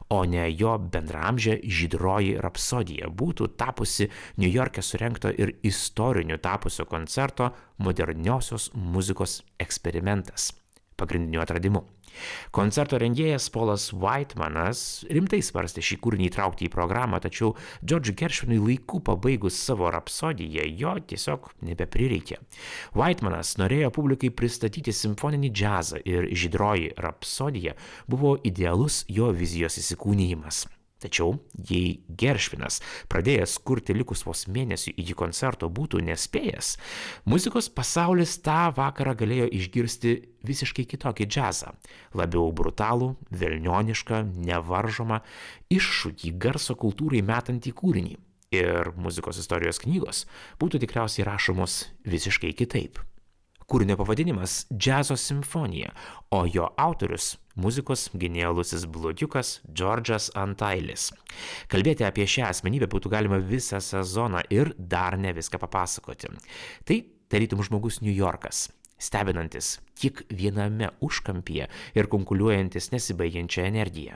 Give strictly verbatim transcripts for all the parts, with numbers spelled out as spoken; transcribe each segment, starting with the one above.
o ne jo bendramžė žydroji rapsodija būtų tapusi Niujorke surengto ir istoriniu tapusio koncerto moderniosios muzikos eksperimentas pagrindiniu atradimu. Koncerto rengėjas Paulas Whitemanas rimtai svarstė šį kūrinį įtraukti į programą, tačiau George'ui Gershwinui laiku pabaigus savo rapsodiją jo tiesiog nebeprireikė. Whitemanas norėjo publikai pristatyti simfoninį džiazą ir žydroji rapsodija buvo idealus jo vizijos įsikūnijimas. Tačiau, jei Gershwinas pradėjęs kurti likus vos mėnesių iki koncerto būtų nespėjęs, muzikos pasaulis tą vakarą galėjo išgirsti visiškai kitokį džiazą, labiau brutalų, velnionišką, nevaržomą, iššūkį garso kultūrai metantį kūrinį. Ir muzikos istorijos knygos būtų tikriausiai rašomos visiškai kitaip. Kūrinio pavadinimas Džiazo simfonija, o jo autorius muzikos genialusis blogiukas Džordžas Antailis. Kalbėti apie šią asmenybę būtų galima visą sezoną ir dar ne viską papasakoti. Tai tarytum žmogus Niujorkas, stebinantis tik viename užkampyje ir kunkuliuojantis nesibaigiančią energiją.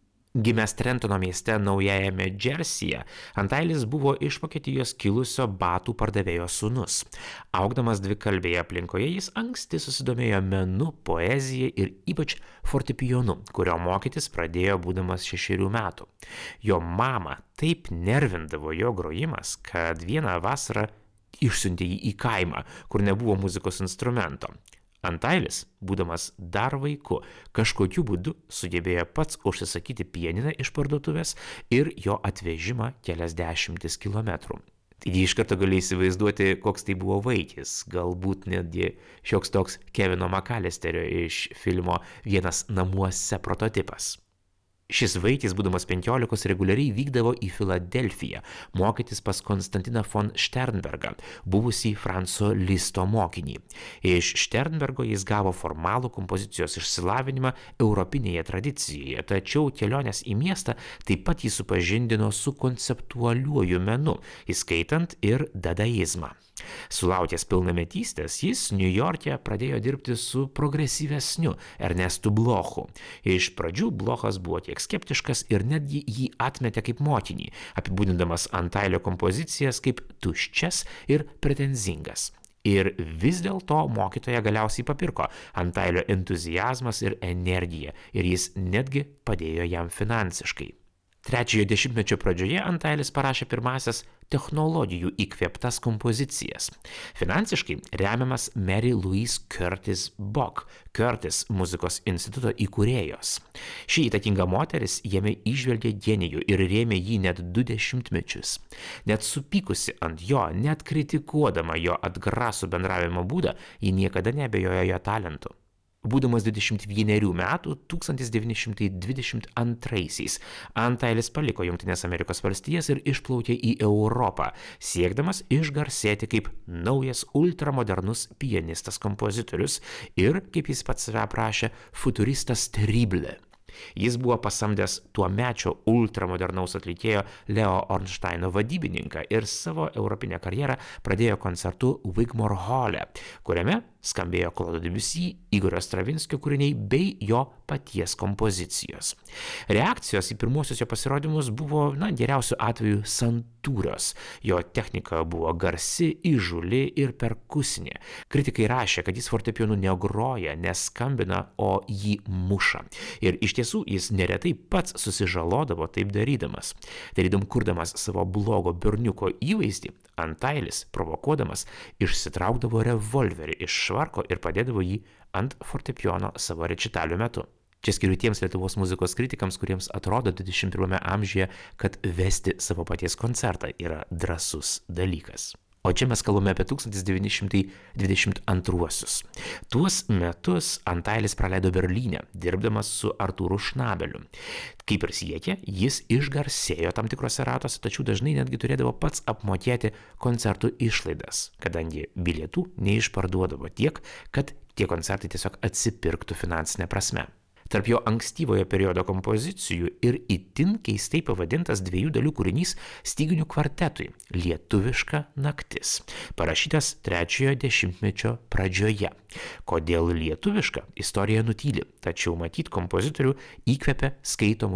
Gimęs Trentono mieste Naujajame Džersyje, Antailis buvo iš Vokietijos kilusio batų pardavėjo sūnus. Augdamas dvikalbėje aplinkoje jis anksti susidomėjo menu, poezija ir ypač fortepijonu, kurio mokytis pradėjo būdamas šešerių metų. Jo mamą taip nervindavo jo grojimas, kad vieną vasarą išsiuntė jį į kaimą, kur nebuvo muzikos instrumento. Antailis, būdamas dar vaiku, kažkokiu būdu sugebėjo pats užsisakyti pianiną iš parduotuvės ir jo atvežimą kelias dešimtis kilometrų. Taigi iš karto gali įsivaizduoti, koks tai buvo vaikis, galbūt netgi šioks toks Kevino Makalisterio iš filmo Vienas namuose prototipas. Šis vaikis, būdamas penkiolikos, reguliariai vykdavo į Filadelfiją mokytis pas Konstantiną von Sternbergą, buvusį Franco Listo mokinį. Iš Sternbergo jis gavo formalų kompozicijos išsilavinimą europinėje tradicijoje, tačiau kelionės į miestą taip pat jį supažindino su konceptualiuoju menu, įskaitant ir dadaizmą. Sulaukęs pilnametystės, jis Niujorke pradėjo dirbti su progresyvesniu Ernestu Blochu. Iš pradžių Blochas buvo tiek skeptiškas ir netgi jį atmetė kaip mokinį, apibūdindamas Antailio kompozicijas kaip tuščias ir pretenzingas. Ir vis dėlto mokytoja galiausiai papirko Antailio entuziazmas ir energija, ir jis netgi padėjo jam finansiškai. Trečiojo dešimtmečio pradžioje Antailis parašė pirmasias technologijų įkvėptas kompozicijas. Finansiškai remiamas Mary Louise Curtis Bock, Curtis muzikos instituto įkūrėjos. Ši įtakinga moteris jame įžvelgė genijų ir rėmė jį net du dešimtmečius. Net supykusi ant jo, net kritikuodama jo atgrasų bendravimo būdą, ji niekada neabejojo jo talentu. Būdamas dvidešimt vienerių metų, tūkstantis devyni šimtai dvidešimt antraisiais, Antailis paliko Jungtines Amerikos valstijas ir išplaukė į Europą, siekdamas išgarsėti kaip naujas ultramodernus pianistas kompozitorius ir, kaip jis pats save aprašė, futuristas terrible. Jis buvo pasamdęs tuomečio ultramodernaus atlikėjo Leo Ornsteino vadybininką ir savo europinę karjerą pradėjo koncertu Wigmore Halle, kuriame skambėjo Claude Debussy, Igorio Stravinskio kūriniai bei jo paties kompozicijos. Reakcijos į pirmuosius jo pasirodymus buvo, na, geriausiu atveju santūrios. Jo technika buvo garsi, įžūli ir perkusinė. Kritikai rašė, kad jis fortepijonu negroja, neskambina, o jį muša. Ir iš tiesų jis neretai pats susižalodavo taip darydamas. Darydam kurdamas savo blogo berniuko įvaizdį, Antailis, provokuodamas, išsitraukdavo revolverį iš švarko ir padėdavo jį ant fortepijono savo rečitalių metu. Čia skiriu tiems Lietuvos muzikos kritikams, kuriems atrodo dvidešimt pirmame amžiuje, kad vesti savo paties koncertą yra drąsus dalykas. O čia mes kalbame apie tūkstantis devyni šimtai dvidešimt antruosius. Tuos metus Antailis praleido Berlyne, dirbdamas su Artūru Šnabeliu. Kaip ir siekė, jis išgarsėjo tam tikrose ratuose, tačiau dažnai netgi turėdavo pats apmokėti koncertų išlaidas, kadangi bilietų neišparduodavo tiek, kad tie koncertai tiesiog atsipirktų finansinė prasme. Tarp jo ankstyvojo periodo kompozicijų ir itin keistai pavadintas dviejų dalių kūrinys styginių kvartetui Lietuviška naktis, parašytas trečiojo dešimtmečio pradžioje. Kodėl lietuviška, istorija nutyli, tačiau matyt kompozitorių įkvepia skaitomų